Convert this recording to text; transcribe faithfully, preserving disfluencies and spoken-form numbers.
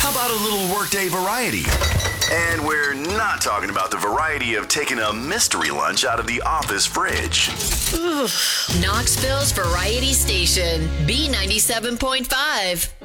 How about a little workday variety? And we're not talking about the variety of taking a mystery lunch out of the office fridge. Knoxville's Variety Station, B ninety-seven point five.